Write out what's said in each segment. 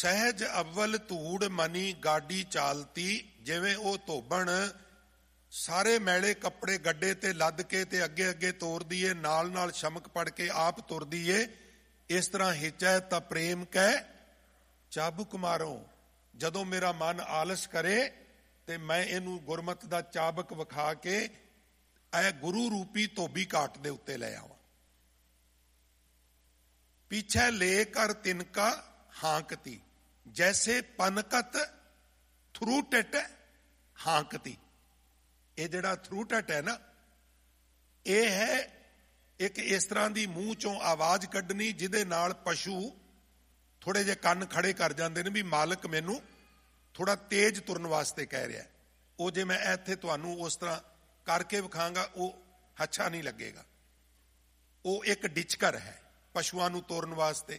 ਸਹਿਜ ਅਵਲ ਧੂੜ ਮਨੀ ਗਾਡੀ ਚਾਲਤੀ। ਜਿਵੇਂ ਉਹ ਧੋਬਣ ਸਾਰੇ ਮੈਲੇ ਕੱਪੜੇ ਗੱਡੇ ਤੇ ਲੱਦ ਕੇ ਤੇ ਅੱਗੇ ਅੱਗੇ ਤੋਰਦੀ ਏ, ਨਾਲ ਨਾਲ ਸ਼ਮਕ ਪੜ ਕੇ ਆਪ ਤੁਰਦੀ ਏ, ਇਸ ਤਰ੍ਹਾਂ ਹਿਚੈ ਤਾਂ ਪ੍ਰੇਮ ਕਹਿ ਚਾਬੁਕ ਮਾਰੋ। ਜਦੋਂ ਮੇਰਾ ਮਨ ਆਲਸ ਕਰੇ ਤੇ ਮੈਂ ਇਹਨੂੰ ਗੁਰਮਤ ਦਾ ਚਾਬਕ ਵਿਖਾ ਕੇ ਇਹ ਗੁਰੂ ਰੂਪੀ ਧੋਬੀ ਘਾਟ ਦੇ ਉੱਤੇ ਲੈ ਆਵਾਂ। ਪਿੱਛੇ ਲੈ ਕਰ ਤਿਨਕਾ ਹਾਂਕਤੀ, ਜੈਸੇ ਪਨਕਤ ਥਰੂਟਟ ਹਾਂਕਤੀ। ਇਹ ਜਿਹੜਾ ਥਰੂਟਟ ਹੈ ਨਾ, ਇਹ ਹੈ ਇੱਕ ਇਸ ਤਰ੍ਹਾਂ ਦੀ ਮੂੰਹ ਚੋਂ ਆਵਾਜ਼ ਕੱਢਣੀ ਜਿਹਦੇ ਨਾਲ ਪਸ਼ੂ ਥੋੜੇ ਜਿਹੇ ਕੰਨ ਖੜੇ ਕਰ ਜਾਂਦੇ ਨੇ ਵੀ ਮਾਲਕ ਮੈਨੂੰ ਥੋੜਾ ਤੇਜ਼ ਤੁਰਨ ਵਾਸਤੇ ਕਹਿ ਰਿਹਾ। ਉਹ ਜੇ ਮੈਂ ਇੱਥੇ ਤੁਹਾਨੂੰ ਉਸ ਤਰ੍ਹਾਂ ਕਰਕੇ ਵਿਖਾਂਗਾ ਉਹ ਅੱਛਾ ਨਹੀਂ ਲੱਗੇਗਾ। ਉਹ ਇੱਕ ਡਿਚਕਰ ਹੈ ਪਸ਼ੂਆਂ ਨੂੰ ਤੋਰਨ ਵਾਸਤੇ।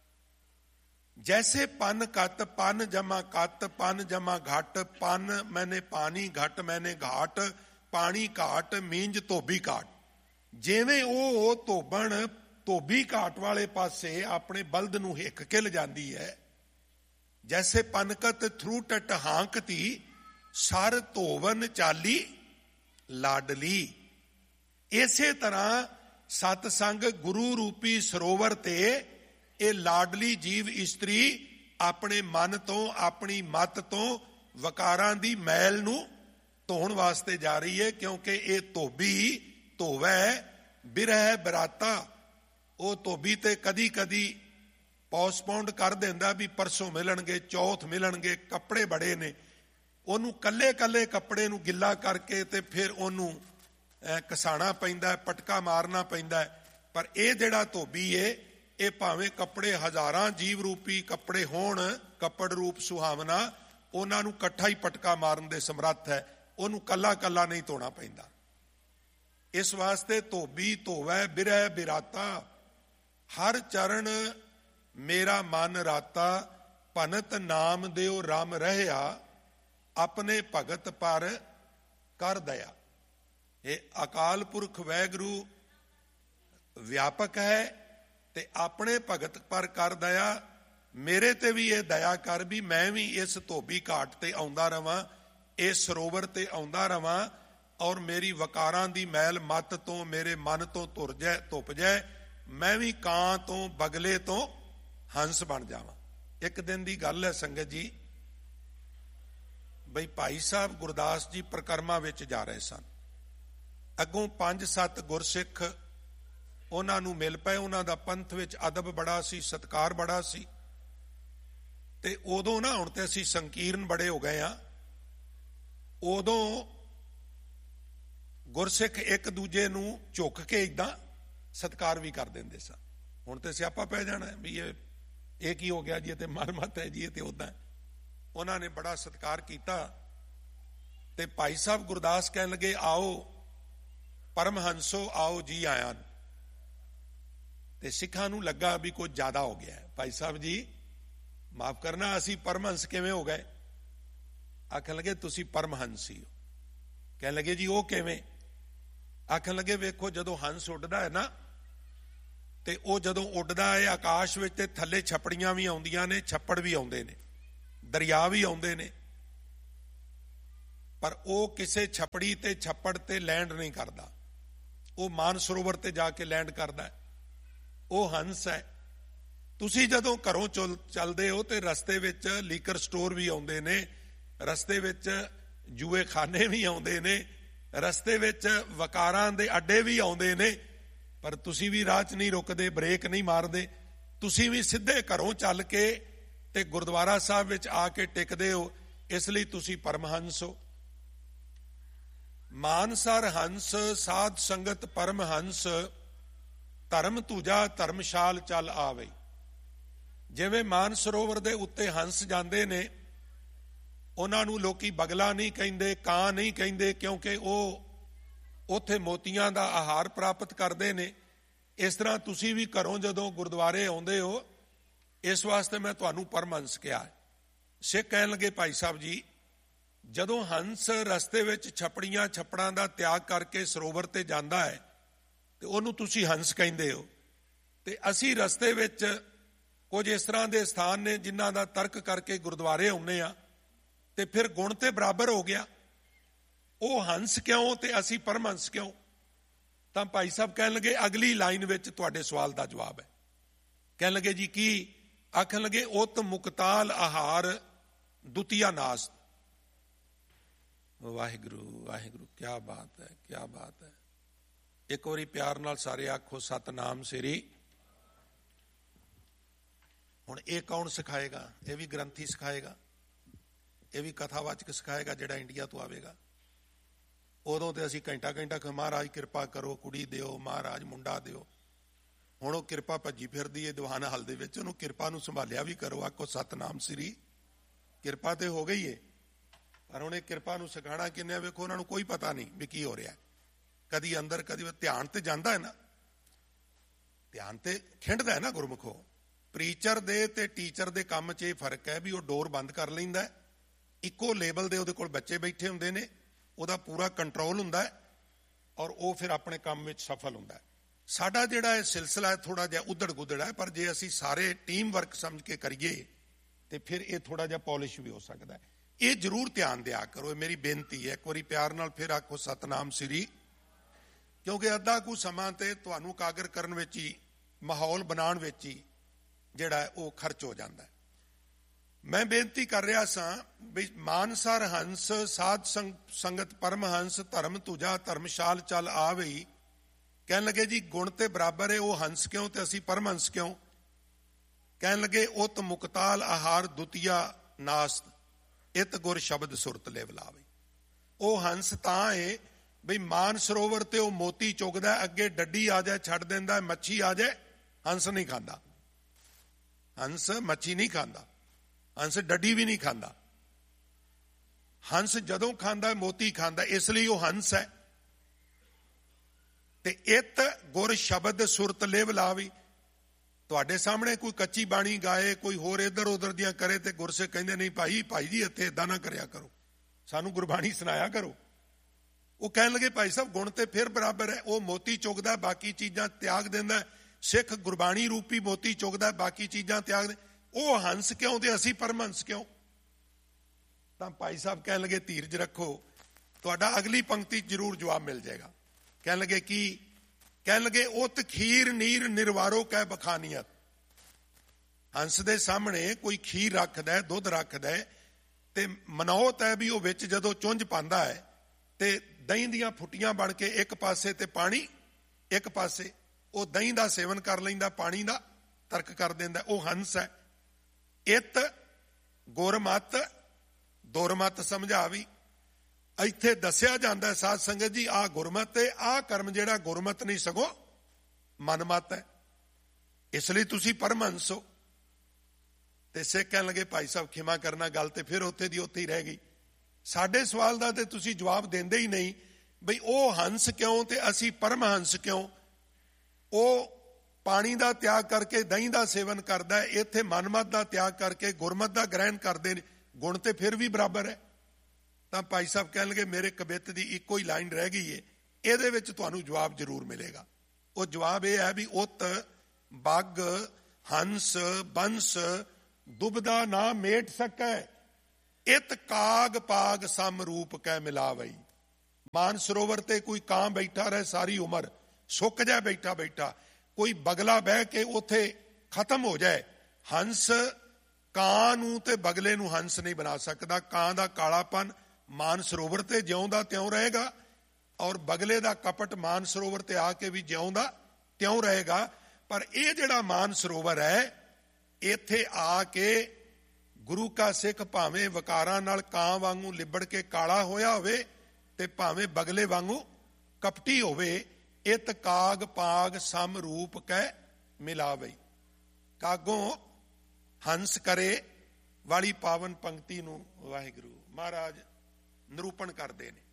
ਜੈਸੇ ਪਨ ਕਤ, ਪਨ ਜਮਾ ਕਤ, ਪਨ ਜਮਾ ਘਟ, ਪਨ ਮੈਨੇ ਪਾਣੀ, ਘਟ ਮੈਨੇ ਘਾਟ, ਪਾਣੀ ਘਾਟ ਮੀਂਜ ਧੋਬੀ ਘਾਟ। ਜਿਵੇਂ ਉਹ ਧੋਬਣ ਧੋਬੀ ਘਾਟ ਵਾਲੇ ਪਾਸੇ ਆਪਣੇ ਬਲਦ ਨੂੰ ਹਿੱਕ ਕੇ ਲਿਜਾਂਦੀ ਹੈ, ਜੈਸੇ ਪਨਕਤ ਥਰੂਟਟ ਹਾਂਕਤੀ, ਸਰ ਧੋਵਨ ਚਾਲੀ ਲਾਡਲੀ। ਇਸੇ ਤਰ੍ਹਾਂ ਸਤਸੰਗ ਗੁਰੂ ਰੂਪੀ ਸਰੋਵਰ ਤੇ ਇਹ ਲਾਡਲੀ ਜੀਵ ਇਸਤਰੀ ਆਪਣੇ ਮਨ ਤੋਂ, ਆਪਣੀ ਮਤ ਤੋਂ ਵਕਾਰਾਂ ਦੀ ਮੈਲ ਨੂੰ ਧੋਣ ਵਾਸਤੇ ਜਾ ਰਹੀ ਹੈ, ਕਿਉਂਕਿ ਇਹ ਧੋਬੀ ਧੋਵੈ ਬਿਰਹਿ ਬਰਾਤਾ। ਉਹ ਧੋਬੀ ਤੇ ਕਦੀ ਕਦੀ ਪੋਸਟਪੋਂਡ ਕਰ ਦਿੰਦਾ ਵੀ ਪਰਸੋਂ ਮਿਲਣਗੇ, ਚੌਥ ਮਿਲਣਗੇ, ਕੱਪੜੇ ਬੜੇ ਨੇ। ਉਹਨੂੰ ਕੱਲੇ ਕੱਲੇ ਕੱਪੜੇ ਨੂੰ ਗਿੱਲਾ ਕਰਕੇ ਤੇ ਫਿਰ ਉਹਨੂੰ ਘਸਾਣਾ ਪੈਂਦਾ, ਪਟਕਾ ਮਾਰਨਾ ਪੈਂਦਾ। ਪਰ ਇਹ ਜਿਹੜਾ ਧੋਬੀ ਏ, ਇਹ ਭਾਵੇਂ ਕੱਪੜੇ ਹਜ਼ਾਰਾਂ ਜੀਵ ਰੂਪੀ ਕੱਪੜੇ ਹੋਣ, ਕੱਪੜ ਰੂਪ ਸੁਹਾਵਨਾ, ਉਹਨਾਂ ਨੂੰ ਇਕੱਠਾ ਹੀ ਪਟਕਾ ਮਾਰਨ ਦੇ ਸਮਰੱਥ ਹੈ। ਉਹਨੂੰ ਕੱਲਾ ਕੱਲਾ ਨਹੀਂ ਧੋਣਾ ਪੈਂਦਾ। ਇਸ ਵਾਸਤੇ ਧੋਬੀ ਧੋਵੈ ਬਿਰਹਿ ਬਿਰਾਤਾ, ਹਰ ਚਰਨ ਮੇਰਾ ਮਨ ਰਾਤਾ, ਭਨਤ ਨਾਮ ਦਿਓ ਰਮ ਰਹਿਆ, ਆਪਣੇ ਭਗਤ ਪਰ ਕਰ ਦਇਆ। ਇਹ ਅਕਾਲ ਪੁਰਖ ਵਾਹਿਗੁਰੂ ਵਿਆਪਕ ਹੈ ਤੇ ਆਪਣੇ ਭਗਤ ਪਰ ਕਰ ਦਇਆ। ਮੇਰੇ ਤੇ ਵੀ ਇਹ ਦਇਆ ਕਰ ਵੀ ਮੈਂ ਵੀ ਇਸ ਧੋਬੀ ਘਾਟ ਤੇ ਆਉਂਦਾ ਰਵਾਂ, ਇਸ ਸਰੋਵਰ ਤੇ ਆਉਂਦਾ ਰਵਾਂ, ਔਰ ਮੇਰੀ ਵਕਾਰਾਂ ਦੀ ਮੈਲ ਮੱਤ ਤੋਂ, ਮੇਰੇ ਮਨ ਤੋਂ ਧੁੱਪ ਜਾਏ। ਮੈਂ ਵੀ ਕਾਂ ਤੋਂ, ਬਗਲੇ ਤੋਂ ਹੰਸ ਬਣ ਜਾਵਾਂ। ਇੱਕ ਦਿਨ ਦੀ ਗੱਲ ਹੈ ਸੰਗਤ ਜੀ, ਬਈ ਭਾਈ ਸਾਹਿਬ ਗੁਰਦਾਸ ਜੀ ਪ੍ਰਕਰਮਾਂ ਵਿੱਚ ਜਾ ਰਹੇ ਸਨ। ਅੱਗੋਂ 5-7 ਗੁਰਸਿੱਖ ਉਹਨਾਂ ਨੂੰ ਮਿਲ ਪਏ। ਉਹਨਾਂ ਦਾ ਪੰਥ ਵਿੱਚ ਅਦਬ ਬੜਾ ਸੀ, ਸਤਿਕਾਰ ਬੜਾ ਸੀ। ਤੇ ਉਦੋਂ ਨਾ, ਹੁਣ ਤੇ ਅਸੀਂ ਸੰਕੀਰਨ ਬੜੇ ਹੋ ਗਏ ਆ, ਉਦੋਂ ਗੁਰਸਿੱਖ ਇੱਕ ਦੂਜੇ ਨੂੰ ਝੁੱਕ ਕੇ ਇਦਾਂ ਸਤਿਕਾਰ ਵੀ ਕਰ ਦਿੰਦੇ ਸਨ। ਹੁਣ ਤੇ ਸਿਆਪਾ ਪੈ ਜਾਣਾ ਵੀ ਇਹ ਕੀ ਹੋ ਗਿਆ ਜੀ, ਇਹ ਤੇ ਮਰਮਤ ਹੈ ਜੀ, ਇਹ ਤੇ ਉਦਾਂ। ਉਹਨਾਂ ਨੇ ਬੜਾ ਸਤਿਕਾਰ ਕੀਤਾ। ਤੇ ਭਾਈ ਸਾਹਿਬ ਗੁਰਦਾਸ ਕਹਿਣ ਲੱਗੇ, ਆਓ ਪਰਮਹੰਸੋ, ਆਓ ਜੀ ਆਇਆਂ ਨੂੰ। ਤੇ ਸਿੱਖਾਂ ਨੂੰ ਲੱਗਾ ਵੀ ਕੁਝ ਜ਼ਿਆਦਾ ਹੋ ਗਿਆ। ਭਾਈ ਸਾਹਿਬ ਜੀ ਮਾਫ ਕਰਨਾ, ਅਸੀਂ ਪਰਮਹੰਸ ਕਿਵੇਂ ਹੋ ਗਏ? ਆਖਣ ਲੱਗੇ ਤੁਸੀਂ ਪਰਮਹੰਸੀ ਹੋ। ਕਹਿਣ ਲੱਗੇ ਜੀ ਉਹ ਕਿਵੇਂ? ਆਖਣ ਲੱਗੇ ਵੇਖੋ, ਜਦੋਂ ਹੰਸ ਉੱਡਦਾ ਹੈ ਨਾ, ਤੇ ਉਹ ਜਦੋਂ ਉੱਡਦਾ ਹੈ ਆਕਾਸ਼ ਵਿੱਚ, ਤੇ ਥੱਲੇ ਛੱਪੜੀਆਂ ਵੀ ਆਉਂਦੀਆਂ ਨੇ, ਛੱਪੜ ਵੀ ਆਉਂਦੇ ਨੇ, ਦਰਿਆ ਵੀ ਆਉਂਦੇ ਨੇ, ਪਰ ਉਹ ਕਿਸੇ ਛੱਪੜੀ ਤੇ ਛੱਪੜ ਤੇ ਲੈਂਡ ਨਹੀਂ ਕਰਦਾ। ਉਹ ਮਾਨ ਸਰੋਵਰ ਤੇ ਜਾ ਕੇ ਲੈਂਡ ਕਰਦਾ। ਉਹ ਹੰਸ ਹੈ। ਤੁਸੀਂ ਜਦੋਂ ਘਰੋਂ ਚੱਲਦੇ ਹੋ ਤੇ ਰਸਤੇ ਵਿੱਚ ਲੀਕਰ ਸਟੋਰ ਵੀ ਆਉਂਦੇ ਨੇ, ਰਸਤੇ ਵਿੱਚ ਜੂਏ ਖਾਨੇ ਵੀ ਆਉਂਦੇ ਨੇ, ਰਸਤੇ ਵਿੱਚ ਵਕਾਰਾਂ ਦੇ ਅੱਡੇ ਵੀ ਆਉਂਦੇ ਨੇ, ਪਰ ਤੁਸੀਂ ਵੀ ਰਾਹ 'ਚ ਨਹੀਂ ਰੁਕਦੇ, ਬ੍ਰੇਕ ਨਹੀਂ ਮਾਰਦੇ। ਤੁਸੀਂ ਵੀ ਸਿੱਧੇ ਘਰੋਂ ਚੱਲ ਕੇ ਤੇ ਗੁਰਦੁਆਰਾ ਸਾਹਿਬ ਵਿੱਚ ਆ ਕੇ ਟਿਕਦੇ ਹੋ। ਇਸ ਲਈ ਤੁਸੀਂ ਪਰਮਹੰਸ ਹੋ। ਮਾਨਸਰ ਹੰਸ ਸਾਧ ਸੰਗਤ ਪਰਮਹੰਸ, ਧਰਮ ਤੁਜਾ ਧਰਮਸ਼ਾਲ ਚੱਲ ਆਵੇ। ਜਿਵੇਂ ਮਾਨ ਸਰੋਵਰ ਦੇ ਉੱਤੇ ਹੰਸ ਜਾਂਦੇ ਨੇ, ਉਹਨਾਂ ਨੂੰ ਲੋਕੀ ਬਗਲਾ ਨਹੀਂ ਕਹਿੰਦੇ, ਕਾਂ ਨਹੀਂ ਕਹਿੰਦੇ, ਕਿਉਂਕਿ ਉਹ ਉੱਥੇ ਮੋਤੀਆਂ ਦਾ ਆਹਾਰ ਪ੍ਰਾਪਤ ਕਰਦੇ ਨੇ। ਇਸ ਤਰ੍ਹਾਂ ਤੁਸੀਂ ਵੀ ਘਰੋਂ ਜਦੋਂ ਗੁਰਦੁਆਰੇ ਆਉਂਦੇ ਹੋ, ਇਸ ਵਾਸਤੇ ਮੈਂ ਤੁਹਾਨੂੰ ਪਰਮਹੰਸ ਕਿਹਾ। ਸਿੱਖ ਕਹਿਣ ਲੱਗੇ, ਭਾਈ ਸਾਹਿਬ ਜੀ, ਜਦੋਂ ਹੰਸ ਰਸਤੇ ਵਿੱਚ ਛੱਪੜੀਆਂ ਛੱਪੜਾਂ ਦਾ ਤਿਆਗ ਕਰਕੇ ਸਰੋਵਰ ਤੇ ਜਾਂਦਾ ਹੈ ਤੇ ਉਹਨੂੰ ਤੁਸੀਂ ਹੰਸ ਕਹਿੰਦੇ ਹੋ, ਤੇ ਅਸੀਂ ਰਸਤੇ ਵਿੱਚ ਕੁਝ ਇਸ ਤਰ੍ਹਾਂ ਦੇ ਸਥਾਨ ਨੇ ਜਿਨ੍ਹਾਂ ਦਾ ਤਰਕ ਕਰਕੇ ਗੁਰਦੁਆਰੇ ਆਉਂਦੇ ਆ ਤੇ ਫਿਰ ਗੁਣ ਤੇ ਬਰਾਬਰ ਹੋ ਗਿਆ। ਉਹ ਹੰਸ ਕਿਉਂ ਤੇ ਅਸੀਂ ਪਰਮਹੰਸ ਕਿਉਂ? ਤਾਂ ਭਾਈ ਸਾਹਿਬ ਕਹਿਣ ਲੱਗੇ ਅਗਲੀ ਲਾਈਨ ਵਿੱਚ ਤੁਹਾਡੇ ਸਵਾਲ ਦਾ ਜਵਾਬ ਹੈ। ਕਹਿਣ ਲੱਗੇ ਜੀ ਕੀ? ਆਖਣ ਲੱਗੇ ਉਤ ਮੁਕਤਾਲ ਆਹਾਰ ਦੁਤੀਆ ਨਾਸ। ਵਾਹਿਗੁਰੂ ਵਾਹਿਗੁਰੂ, ਕਿਆ ਬਾਤ ਹੈ, ਕਿਆ ਬਾਤ ਹੈ। ਇੱਕ ਵਾਰੀ ਪਿਆਰ ਨਾਲ ਸਾਰੇ ਆਖੋ ਸਤਨਾਮ ਸ੍ਰੀ। ਹੁਣ ਇਹ ਕੌਣ ਸਿਖਾਏਗਾ? ਇਹ ਵੀ ਗ੍ਰੰਥੀ ਸਿਖਾਏਗਾ, ਇਹ ਵੀ ਕਥਾਵਾਚਕ ਸਿਖਾਏਗਾ ਜਿਹੜਾ ਇੰਡੀਆ ਤੋਂ ਆਵੇਗਾ। ਉਦੋਂ ਤੇ ਅਸੀਂ ਘੰਟਾ ਘੰਟਾ ਕਿ ਮਹਾਰਾਜ ਕਿਰਪਾ ਕਰੋ, ਕੁੜੀ ਦਿਓ, ਮਹਾਰਾਜ ਮੁੰਡਾ ਦਿਓ। ਹੁਣ ਉਹ ਕਿਰਪਾ ਭੱਜੀ ਫਿਰਦੀ ਹੈ ਦੀਵਾਨ ਹਾਲ ਦੇ ਵਿੱਚ, ਉਹਨੂੰ ਕਿਰਪਾ ਨੂੰ ਸੰਭਾਲਿਆ ਵੀ ਕਰੋ। ਆਖੋ ਸਤਨਾਮ ਸ੍ਰੀ। ਕਿਰਪਾ ਤੇ ਹੋ ਗਈ ਹੈ, ਪਰ ਹੁਣ ਇਹ ਕਿਰਪਾ ਨੂੰ ਸਿਖਾਉਣਾ ਕਿੰਨੇ? ਵੇਖੋ ਉਹਨਾਂ ਨੂੰ ਕੋਈ ਪਤਾ ਨਹੀਂ ਵੀ ਕੀ ਹੋ ਰਿਹਾ। ਕਦੀ ਅੰਦਰ ਕਦੀ ਧਿਆਨ ਤੇ ਜਾਂਦਾ ਹੈ ਨਾ, ਧਿਆਨ ਤੇ ਖਿੰਡਦਾ ਹੈ ਨਾ ਗੁਰਮੁਖੋ। ਪ੍ਰੀਚਰ ਦੇ ਤੇ ਟੀਚਰ ਦੇ ਕੰਮ 'ਚ ਇਹ ਫਰਕ ਹੈ ਵੀ ਉਹ ਡੋਰ ਬੰਦ ਕਰ ਲੈਂਦਾ, ਇੱਕੋ ਲੇਵਲ ਦੇ ਉਹਦੇ ਕੋਲ ਬੱਚੇ ਬੈਠੇ ਹੁੰਦੇ ਨੇ, ਉਹਦਾ ਪੂਰਾ ਕੰਟਰੋਲ ਹੁੰਦਾ ਹੈ ਔਰ ਉਹ ਫਿਰ ਆਪਣੇ ਕੰਮ ਵਿੱਚ ਸਫਲ ਹੁੰਦਾ ਹੈ। ਸਾਡਾ ਜਿਹੜਾ ਇਹ ਸਿਲਸਿਲਾ ਹੈ ਥੋੜਾ ਜਿਹਾ ਉਧੜ ਗੁੱਦੜ ਹੈ, ਪਰ ਜੇ ਅਸੀਂ ਸਾਰੇ ਟੀਮ ਵਰਕ ਸਮਝ ਕੇ ਕਰੀਏ ਤੇ ਫਿਰ ਇਹ ਥੋੜਾ ਜਿਹਾ ਪੋਲਿਸ਼ ਵੀ ਹੋ ਸਕਦਾ ਹੈ। ਇਹ ਜ਼ਰੂਰ ਧਿਆਨ ਦਿਆ ਕਰੋ, ਇਹ ਮੇਰੀ ਬੇਨਤੀ ਹੈ। ਇੱਕ ਵਾਰੀ ਪਿਆਰ ਨਾਲ ਫਿਰ ਆਖੋ ਸਤਨਾਮ ਸ੍ਰੀ। ਕਿਉਂਕਿ ਅੱਧਾ ਕੁ ਸਮਾਂ ਤੇ ਤੁਹਾਨੂੰ ਕਾਗਰ ਕਰਨ ਵਿੱਚ ਹੀ, ਮਾਹੌਲ ਬਣਾਉਣ ਵਿੱਚ ਹੀ ਜਿਹੜਾ ਉਹ ਖਰਚ ਹੋ ਜਾਂਦਾ। ਮੈਂ ਬੇਨਤੀ ਕਰ ਰਿਹਾ ਸਾਂ ਵੀ ਮਾਨਸਰ ਹੰਸ ਸਾਧ ਸੰਗਤ ਪਰਮਹੰਸ ਧਰਮ ਤੁਜਾ ਧਰਮਸ਼ਾਲ ਚੱਲ ਆਵਈ। ਕਹਿਣ ਲੱਗੇ ਜੀ ਗੁਣ ਤੇ ਬਰਾਬਰ ਹੈ, ਉਹ ਹੰਸ ਕਿਉਂ ਤੇ ਅਸੀਂ ਪਰਮਹੰਸ ਕਿਉਂ? ਕਹਿਣ ਲੱਗੇ ਉਤ ਮੁਕਤਾਲ ਆਹਾਰ ਦੁਤੀਆ ਨਾਸਤ ਇਤ ਗੁਰ ਸ਼ਬਦ ਸੁਰਤ ਲੈ ਬੁਲਾਵੇ। ਉਹ ਹੰਸ ਤਾਂ ਹੈ ਬਈ ਮਾਨ ਸਰੋਵਰ ਤੇ ਉਹ ਮੋਤੀ ਚੁਗਦਾ, ਅੱਗੇ ਡੱਡੀ ਆ ਜਾਏ ਛੱਡ ਦਿੰਦਾ, ਮੱਛੀ ਆ ਜਾਏ ਹੰਸ ਨਹੀਂ ਖਾਂਦਾ। ਹੰਸ ਮੱਛੀ ਨਹੀਂ ਖਾਂਦਾ, ਹੰਸ ਡੱਡੀ ਵੀ ਨਹੀਂ ਖਾਂਦਾ। ਹੰਸ ਜਦੋਂ ਖਾਂਦਾ ਮੋਤੀ ਖਾਂਦਾ, ਇਸ ਲਈ ਉਹ ਹੰਸ ਹੈ। ਤੇ ਇਤ ਗੁਰ ਸ਼ਬਦ ਸੁਰਤ ਲਿਵ ਲਾਵੀ। ਤੁਹਾਡੇ ਸਾਹਮਣੇ ਕੋਈ ਕੱਚੀ ਬਾਣੀ ਗਾਏ, ਕੋਈ ਹੋਰ ਇੱਧਰ ਉਧਰ ਦੀਆਂ ਕਰੇ ਤੇ ਗੁਰਸਿੱਖ ਕਹਿੰਦੇ ਨਹੀਂ ਭਾਈ ਜੀ ਇੱਥੇ ਏਦਾਂ ਨਾ ਕਰਿਆ ਕਰੋ, ਸਾਨੂੰ ਗੁਰਬਾਣੀ ਸੁਣਾਇਆ ਕਰੋ। ਉਹ ਕਹਿਣ ਲੱਗੇ ਭਾਈ ਸਾਹਿਬ ਗੁਣ ਤੇ ਫਿਰ ਬਰਾਬਰ ਹੈ, ਉਹ ਮੋਤੀ ਚੁਗਦਾ ਬਾਕੀ ਚੀਜ਼ਾਂ ਤਿਆਗ ਦਿੰਦਾ। ਸਿੱਖ ਗੁਰਬਾਣੀ ਰੂਪੀ ਮੋਤੀ ਚੁਗਦਾ ਬਾਕੀ ਚੀਜ਼ਾਂ ਤਿਆਗ ਦੇ। ਉਹ ਹੰਸ ਕਿਉਂ ਤੇ ਅਸੀਂ ਪਰਮਹੰਸ ਕਿਉਂ? ਤਾਂ ਭਾਈ ਸਾਹਿਬ ਕਹਿਣ ਲੱਗੇ ਧੀਰਜ ਰੱਖੋ, ਤੁਹਾਡਾ ਅਗਲੀ ਪੰਕਤੀ ਜ਼ਰੂਰ ਜਵਾਬ ਮਿਲ ਜਾਏਗਾ। ਕਹਿਣ ਲੱਗੇ ਕੀ? ਕਹਿਣ ਲੱਗੇ ਉਤ ਖੀਰ ਨੀਰ ਨਿਰਵਾਰੋ ਕਹਿ ਬਖਾਨੀਅਤ। ਹੰਸ ਦੇ ਸਾਹਮਣੇ ਕੋਈ ਖੀਰ ਰੱਖਦਾ, ਦੁੱਧ ਰੱਖਦਾ ਤੇ ਮਨੌਤ ਹੈ ਵੀ ਉਹ ਵਿੱਚ ਜਦੋਂ ਚੁੰਝ ਪਾਉਂਦਾ ਹੈ ਤੇ ਦਹੀਂ ਦੀਆਂ ਫੁੱਟੀਆਂ ਬਣ ਕੇ ਇੱਕ ਪਾਸੇ ਤੇ ਪਾਣੀ ਇੱਕ ਪਾਸੇ, ਉਹ ਦਹੀਂ ਦਾ ਸੇਵਨ ਕਰ ਲੈਂਦਾ, ਪਾਣੀ ਦਾ ਤਰਕ ਕਰ ਦਿੰਦਾ। ਉਹ ਹੰਸ ਹੈ। ਇਤ ਗੁਰਮਤ ਦੁਰਮਤ ਸਮਝਾਵੀ। ਇੱਥੇ ਦੱਸਿਆ ਜਾਂਦਾ ਸਾਧ ਸੰਗਤ ਜੀ ਆਹ ਗੁਰਮਤ ਹੈ, ਆਹ ਕਰਮ ਜਿਹੜਾ ਗੁਰਮਤ ਨਹੀਂ ਸਗੋਂ ਮਨਮਤ ਹੈ, ਇਸ ਲਈ ਤੁਸੀਂ ਪਰਮਹੰਸ ਹੋ। ਤੇ ਸਿੱਖ ਕਹਿਣ ਲੱਗੇ ਭਾਈ ਸਾਹਿਬ ਖਿਮਾ ਕਰਨਾ, ਗੱਲ ਤੇ ਫਿਰ ਉੱਥੇ ਦੀ ਉੱਥੇ ਹੀ ਰਹਿ ਗਈ। ਸਾਡੇ ਸਵਾਲ ਦਾ ਤੇ ਤੁਸੀਂ ਜਵਾਬ ਦਿੰਦੇ ਹੀ ਨਹੀਂ ਬਈ ਉਹ ਹੰਸ ਕਿਉਂ ਤੇ ਅਸੀਂ ਪਰਮਹੰਸ ਕਿਉਂ? ਉਹ ਪਾਣੀ ਦਾ ਤਿਆਗ ਕਰਕੇ ਦਹੀਂ ਦਾ ਸੇਵਨ ਕਰਦਾ ਹੈ, ਇੱਥੇ ਮਨਮਤ ਦਾ ਤਿਆਗ ਕਰਕੇ ਗੁਰਮਤ ਦਾ ਗ੍ਰਹਿਣ ਕਰਦੇ ਨੇ, ਗੁਣ ਤੇ ਫਿਰ ਵੀ ਬਰਾਬਰ ਹੈ। ਤਾਂ ਭਾਈ ਸਾਹਿਬ ਕਹਿਣ ਲੱਗੇ ਮੇਰੇ ਕਬਿੱਤ ਦੀ ਇੱਕੋ ਹੀ ਲਾਈਨ ਰਹਿ ਗਈ ਹੈ, ਇਹਦੇ ਵਿੱਚ ਤੁਹਾਨੂੰ ਜਵਾਬ ਜ਼ਰੂਰ ਮਿਲੇਗਾ। ਉਹ ਜਵਾਬ ਇਹ ਹੈ ਵੀ ਉਤ ਬੱਗ ਹੰਸ ਬੰਸ ਦੁਬਦਾ ਨਾ ਮੇਟ ਸਕੈ ਇਤ ਕਾਗ ਪਾਗ ਸਮ ਰੂਪ ਕੈ ਮਿਲਾਵਈ। ਮਾਨ ਸਰੋਵਰ ਤੇ ਕੋਈ ਕਾਂ ਬੈਠਾ ਰਹੇ ਸਾਰੀ ਉਮਰ, ਸੁੱਕ ਜਾਏ ਬੈਠਾ ਬੈਠਾ, ਕੋਈ ਬਗਲਾ ਬਹਿ ਕੇ ਉੱਥੇ ਖਤਮ ਹੋ ਜਾਏ। ਹੰਸ ਕਾਂ ਨੂੰ ਤੇ ਬਗਲੇ ਨੂੰ ਹੰਸ ਨਹੀਂ ਬਣਾ ਸਕਦਾ। ਕਾਂ ਦਾ ਕਾਲਾਪਨ ਮਾਨ ਸਰੋਵਰ ਤੇ ਜਿਉਂ ਦਾ ਤਿਉਂ ਰਹੇਗਾ ਔਰ ਬਗਲੇ ਦਾ ਕਪਟ ਮਾਨ ਸਰੋਵਰ ਤੇ ਆ ਕੇ ਵੀ ਜਿਉਂ ਦਾ ਤਿਉਂ ਰਹੇਗਾ। ਪਰ ਇਹ ਜਿਹੜਾ ਮਾਨ ਸਰੋਵਰ ਹੈ, ਇੱਥੇ ਆ ਕੇ ਗੁਰੂ ਕਾ ਸਿੱਖ ਭਾਵੇਂ ਵਕਾਰਾਂ ਨਾਲ ਕਾਂ ਵਾਂਗੂ ਲਿਬੜ ਕੇ ਕਾਲਾ ਹੋਇਆ ਹੋਵੇ ਤੇ ਭਾਵੇਂ ਬਗਲੇ ਵਾਂਗੂ ਕਪਟੀ ਹੋਵੇ, ਇਤ ਕਾਗ ਪਾਗ ਸਮ ਰੂਪ ਕਹਿ ਮਿਲਾਵਈ। ਕਾਗੋਂ ਹੰਸ ਕਰੇ ਵਾਲੀ ਪਾਵਨ ਪੰਕਤੀ ਨੂੰ ਵਾਹਿਗੁਰੂ ਮਹਾਰਾਜ ਨਿਰੂਪਣ ਕਰਦੇ ਨੇ।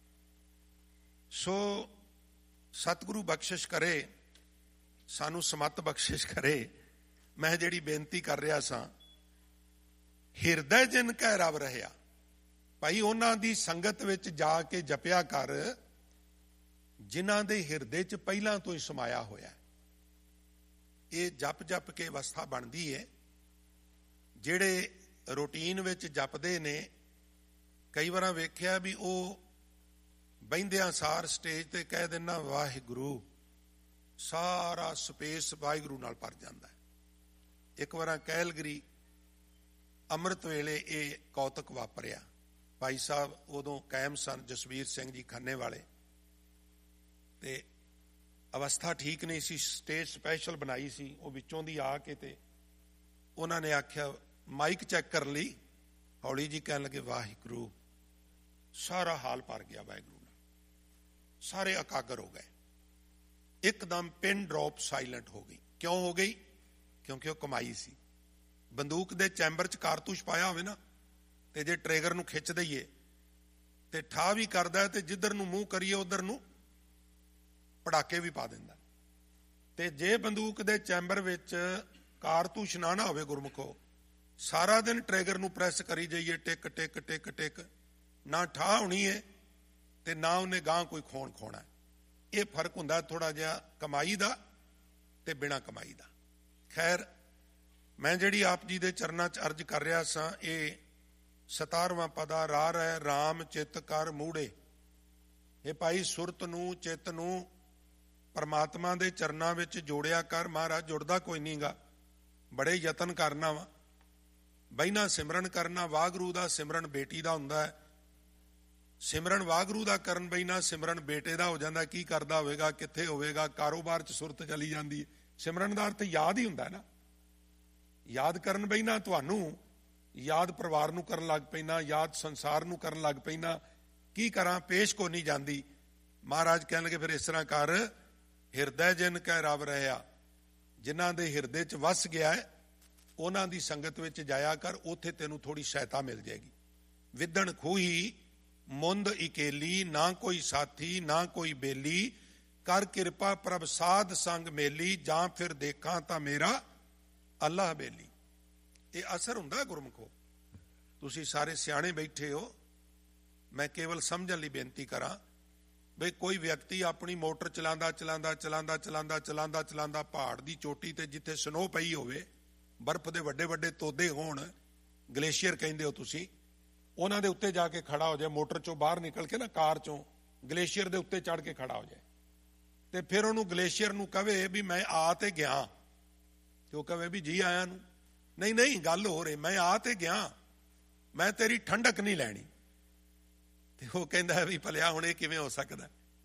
ਸੋ ਸਤਿਗੁਰੂ ਬਖਸ਼ਿਸ਼ ਕਰੇ, ਸਾਨੂੰ ਸਮਤ ਬਖਸ਼ਿਸ਼ ਕਰੇ। ਮੈਂ ਜਿਹੜੀ ਬੇਨਤੀ ਕਰ ਰਿਹਾ ਸਾਂ, ਹਿਰਦੈ ਜਿਨ ਕੈ ਰਵ ਰਹਿਆ, ਭਾਈ ਉਹਨਾਂ ਦੀ ਸੰਗਤ ਵਿੱਚ ਜਾ ਕੇ ਜਪਿਆ ਕਰ ਜਿਨ੍ਹਾਂ ਦੇ ਹਿਰਦੇ 'ਚ ਪਹਿਲਾਂ ਤੋਂ ਹੀ ਸਮਾਇਆ ਹੋਇਆ। ਇਹ ਜਪ ਜਪ ਕੇ ਅਵਸਥਾ ਬਣਦੀ ਹੈ। ਜਿਹੜੇ ਰੂਟੀਨ ਵਿੱਚ ਜਪਦੇ ਨੇ, ਕਈ ਵਾਰ ਵੇਖਿਆ ਵੀ ਉਹ ਬਹਿੰਦਿਆਂ ਸਾਰ ਸਟੇਜ ਤੇ ਕਹਿ ਦਿੰਦਾ ਵਾਹਿਗੁਰੂ, ਸਾਰਾ ਸਪੇਸ ਵਾਹਿਗੁਰੂ ਨਾਲ ਭਰ ਜਾਂਦਾ ਹੈ। ਇੱਕ ਵਾਰ ਕੈਲਗਰੀ ਅੰਮ੍ਰਿਤ ਵੇਲੇ ਇਹ ਕੌਤਕ ਵਾਪਰਿਆ। ਭਾਈ ਸਾਹਿਬ ਉਦੋਂ ਕਾਇਮ ਸਨ, ਜਸਵੀਰ ਸਿੰਘ ਜੀ ਖੰਨੇ ਵਾਲੇ, ਤੇ ਅਵਸਥਾ ਠੀਕ ਨਹੀਂ ਸੀ। ਸਟੇਜ ਸਪੈਸ਼ਲ ਬਣਾਈ ਸੀ, ਉਹ ਵਿੱਚੋਂ ਦੀ ਆ ਕੇ ਤੇ ਉਹਨਾਂ ਨੇ ਆਖਿਆ ਮਾਈਕ ਚੈੱਕ ਕਰਨ ਲਈ, ਹੌਲੀ ਜੀ ਕਹਿਣ ਲੱਗੇ ਵਾਹਿਗੁਰੂ, ਸਾਰਾ ਹਾਲ ਭਰ ਗਿਆ ਵਾਹਿਗੁਰੂ ਨਾਲ, ਸਾਰੇ ਇਕਾਗਰ ਹੋ ਗਏ। ਇੱਕਦਮ ਪਿਨ ਡ੍ਰੌਪ ਸਾਇਲੈਂਟ ਹੋ ਗਈ। ਕਿਉਂ ਹੋ ਗਈ? ਕਿਉਂਕਿ ਉਹ ਕਮਾਈ ਸੀ। ਬੰਦੂਕ ਦੇ ਚੈਂਬਰ 'ਚ ਕਾਰਤੂਸ ਪਾਇਆ ਹੋਵੇ ਨਾ, ਤੇ ਜੇ ਟ੍ਰਿਗਰ ਨੂੰ ਖਿੱਚ ਦਈਏ ਤੇ ਠਾ ਵੀ ਕਰਦਾ, ਤੇ ਜਿੱਧਰ ਨੂੰ ਮੂੰਹ ਕਰੀਏ ਉਧਰ ਨੂੰ ਪੜਾਕੇ ਵੀ ਪਾ ਦਿੰਦਾ। ਤੇ ਜੇ ਬੰਦੂਕ ਦੇ ਚੈਂਬਰ ਵਿੱਚ ਕਾਰਤੂਸ ਨਾ ਹੋਵੇ ਗੁਰਮੁਖੋ, ਸਾਰਾ ਦਿਨ ਟ੍ਰਿਗਰ ਨੂੰ ਪ੍ਰੈਸ ਕਰੀ ਜਾਈਏ, ਟਿਕ ਟਿਕ ਟਿਕ ਟਿਕ, ਨਾ ਠਾ ਹੋਣੀ ਹੈ ਤੇ ਨਾ ਉਹਨੇ ਗਾਂ ਕੋਈ ਖੋਣ ਖੋਣਾ। ਇਹ ਫਰਕ ਹੁੰਦਾ ਥੋੜਾ ਜਿਹਾ ਕਮਾਈ ਦਾ ਤੇ ਬਿਨਾਂ ਕਮਾਈ ਦਾ। ਖੈਰ, ਮੈਂ ਜਿਹੜੀ ਆਪ ਜੀ ਦੇ ਚਰਨਾਂ 'ਚ ਅਰਜ਼ ਕਰ ਰਿਹਾ ਸਾਂ, ਇਹ 17ਵਾਂ ਪਦਾ ਰਾਹ ਹੈ ਰਾਮ ਚਿੱਤ ਕਰ ਮੂੜੇ। ਇਹ ਭਾਈ ਸੁਰਤ ਨੂੰ, ਚਿੱਤ ਨੂੰ ਪਰਮਾਤਮਾ ਦੇ ਚਰਨਾਂ ਵਿੱਚ ਜੋੜਿਆ ਕਰ। ਮਹਾਰਾਜ ਜੁੜਦਾ ਕੋਈ ਨਹੀਂਗਾ, ਬੜੇ ਯਤਨ ਕਰਨਾ ਵਾ, ਬਹਿਣਾ ਸਿਮਰਨ ਕਰਨਾ। ਵਾਹਿਗੁਰੂ ਦਾ ਸਿਮਰਨ ਬੇਟੀ ਦਾ ਹੁੰਦਾ ਹੈ। ਸਿਮਰਨ ਵਾਹਿਗੁਰੂ ਦਾ ਕਰਨ ਬਹਿਣਾ ਸਿਮਰਨ ਬੇਟੇ ਦਾ ਹੋ ਜਾਂਦਾ। ਕੀ ਕਰਦਾ ਹੋਵੇਗਾ, ਕਿੱਥੇ ਹੋਵੇਗਾ, ਕਾਰੋਬਾਰ 'ਚ ਸੁਰਤ ਚਲੀ ਜਾਂਦੀ ਹੈ। ਸਿਮਰਨ ਦਾ ਅਰਥ ਯਾਦ ਹੀ ਹੁੰਦਾ ਨਾ। ਯਾਦ ਕਰਨ ਬਹਿਣਾ, ਤੁਹਾਨੂੰ ਯਾਦ ਪਰਿਵਾਰ ਨੂੰ ਕਰਨ ਲੱਗ ਪੈਣਾ, ਯਾਦ ਸੰਸਾਰ ਨੂੰ ਕਰਨ ਲੱਗ ਪੈਣਾ। ਕੀ ਕਰਾਂ, ਪੇਸ਼ ਕੋ ਨਹੀਂ ਜਾਂਦੀ। ਮਹਾਰਾਜ ਕਹਿਣ ਲੱਗੇ ਫਿਰ ਇਸ ਤਰ੍ਹਾਂ ਕਰ, ਹਿਰਦੈ ਜਿਨ ਕਹਿ ਰਵ ਰਹਿਆ, ਜਿਨ੍ਹਾਂ ਦੇ ਹਿਰਦੇ 'ਚ ਵਸ ਗਿਆ ਹੈ ਉਹਨਾਂ ਦੀ ਸੰਗਤ ਵਿੱਚ ਜਾਇਆ ਕਰ, ਉੱਥੇ ਤੈਨੂੰ ਥੋੜੀ ਸਹਾਇਤਾ ਮਿਲ ਜਾਏਗੀ। ਵਿਦਣ ਖੂਹੀ ਮੁੰਦ ਇਕੇਲੀ, ਨਾ ਕੋਈ ਸਾਥੀ ਨਾ ਕੋਈ ਬੇਲੀ, ਕਰ ਕਿਰਪਾ ਪ੍ਰਭ ਸਾਧ ਸੰਗ ਮੇਲੀ, ਜਾਂ ਫਿਰ ਦੇਖਾਂ ਤਾਂ ਮੇਰਾ ਅੱਲਾਹ ਬੇਲੀ। ਇਹ ਅਸਰ ਹੁੰਦਾ ਗੁਰਮੁਖੋ। ਤੁਸੀਂ ਸਾਰੇ ਸਿਆਣੇ ਬੈਠੇ ਹੋ, ਮੈਂ ਕੇਵਲ ਸਮਝਣ ਲਈ ਬੇਨਤੀ ਕਰਾਂ ਬਈ ਕੋਈ ਵਿਅਕਤੀ ਆਪਣੀ ਮੋਟਰ ਚਲਾਉਂਦਾ ਚਲਾਉਂਦਾ ਚਲਾਉਂਦਾ ਚਲਾਉਂਦਾ ਚਲਾਉਂਦਾ ਚਲਾਉਂਦਾ ਪਹਾੜ ਦੀ ਚੋਟੀ ਤੇ ਜਿੱਥੇ ਸਨੋ ਪਈ ਹੋਵੇ, ਬਰਫ਼ ਦੇ ਵੱਡੇ ਵੱਡੇ ਤੋਦੇ ਹੋਣ, ਗਲੇਸ਼ੀਅਰ ਕਹਿੰਦੇ ਹੋ ਤੁਸੀਂ, ਉਹਨਾਂ ਦੇ ਉੱਤੇ ਜਾ ਕੇ ਖੜਾ ਹੋ ਜਾਏ, ਮੋਟਰ ਚੋਂ ਬਾਹਰ ਨਿਕਲ ਕੇ ਨਾ, ਕਾਰ ਚੋਂ ਗਲੇਸ਼ੀਅਰ ਦੇ ਉੱਤੇ ਚੜ੍ਹ ਕੇ ਖੜਾ ਹੋ ਜਾਏ, ਤੇ ਫਿਰ ਉਹਨੂੰ ਗਲੇਸ਼ੀਅਰ ਨੂੰ ਕਵੇ ਵੀ ਮੈਂ ਆ ਤੇ ਗਿਆ, ਤੇ ਉਹ ਕਵੇ ਵੀ ਜੀ ਆਇਆਂ ਨੂੰ। ਨਹੀਂ ਨਹੀਂ, ਗੱਲ ਹੋ ਰਹੀ, ਮੈਂ ਆ ਤੇ ਗਿਆ, ਮੈਂ ਤੇਰੀ ਠੰਡਕ ਨਹੀਂ ਲੈਣੀ। ਤੇ ਉਹ ਕਹਿੰਦਾ ਵੀ ਭਲਿਆ ਹੁਣ ਇਹ ਕਿਵੇਂ ਹੋ ਸਕਦਾ?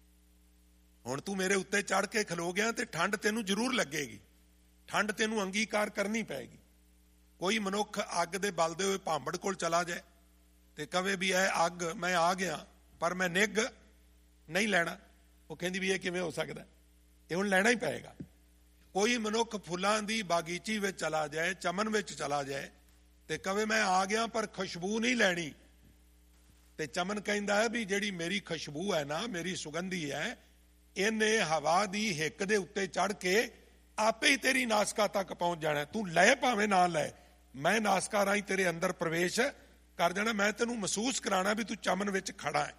ਹੁਣ ਤੂੰ ਮੇਰੇ ਉੱਤੇ ਚੜ੍ਹ ਕੇ ਖਲੋ ਗਿਆ ਤੇ ਠੰਡ ਤੈਨੂੰ ਜ਼ਰੂਰ ਲੱਗੇਗੀ, ਠੰਡ ਤੈਨੂੰ ਅੰਗੀਕਾਰ ਕਰਨੀ ਪਏਗੀ। ਕੋਈ ਮਨੁੱਖ ਅੱਗ ਦੇ ਬਲਦੇ ਹੋਏ ਭਾਂਬੜ ਕੋਲ ਚਲਾ ਜਾਏ ਤੇ ਕਵੇ ਵੀ ਇਹ ਅੱਗ, ਮੈਂ ਆ ਗਿਆ ਪਰ ਮੈਂ ਨਿੱਘ ਨਹੀਂ ਲੈਣਾ, ਉਹ ਕਹਿੰਦੀ ਵੀ ਇਹ ਕਿਵੇਂ ਹੋ ਸਕਦਾ? ਇਹ ਹੁਣ ਲੈਣਾ ਹੀ ਪਏਗਾ। ਕੋਈ ਮਨੁੱਖ ਫੁੱਲਾਂ ਦੀ ਬਾਗੀਚੀ ਵਿੱਚ ਚਲਾ ਜਾਏ, ਚਮਨ ਵਿੱਚ ਚਲਾ ਜਾਏ ਤੇ ਕਵੇ ਮੈਂ ਆ ਗਿਆ ਪਰ ਖੁਸ਼ਬੂ ਨਹੀਂ ਲੈਣੀ, ਤੇ ਚਮਨ ਕਹਿੰਦਾ ਹੈ ਵੀ ਜਿਹੜੀ ਮੇਰੀ ਖੁਸ਼ਬੂ ਹੈ ਨਾ, ਮੇਰੀ ਸੁਗੰਧੀ ਹੈ, ਇਹਨੇ ਹਵਾ ਦੀ ਹਿੱਕ ਦੇ ਉੱਤੇ ਚੜ੍ਹ ਕੇ ਆਪੇ ਹੀ ਤੇਰੀ ਨਾਸਕਾ ਤੱਕ ਪਹੁੰਚ ਜਾਣਾ। ਤੂੰ ਲੈ ਭਾਵੇਂ ਨਾ ਲੈ, ਮੈਂ ਨਾਸਕਾ ਰਾਹੀਂ ਤੇਰੇ ਅੰਦਰ ਪ੍ਰਵੇਸ਼ ਕਰ ਜਾਣਾ, ਮੈਂ ਤੈਨੂੰ ਮਹਿਸੂਸ ਕਰਾਣਾ ਵੀ ਤੂੰ ਚਮਨ ਵਿੱਚ ਖੜਾ ਹੈ।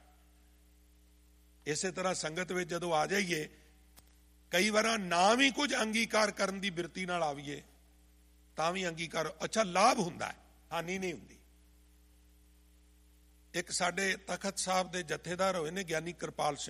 ਇਸੇ ਤਰ੍ਹਾਂ ਸੰਗਤ ਵਿੱਚ ਜਦੋਂ ਆ ਜਾਈਏ, ਕਈ ਵਾਰ ਨਾ ਵੀ ਕੁਝ ਅੰਗੀਕਾਰ ਕਰਨ ਦੀ ਬਿਰਤੀ ਨਾਲ ਆਵੀਏ ਤਾਂ ਵੀ ਅੰਗੀਕਾਰ ਅੱਛਾ ਲਾਭ ਹੁੰਦਾ ਹੈ, ਹਾਨੀ ਨਹੀਂ ਹੁੰਦੀ। ਇੱਕ ਸਾਡੇ ਤਖਤ ਸਾਹਿਬ ਦੇ ਜਥੇਦਾਰ ਹੋਏ ਨੇ ਗਿਆਨੀ ਕਿਰਪਾਲ ਸਿੰਘ,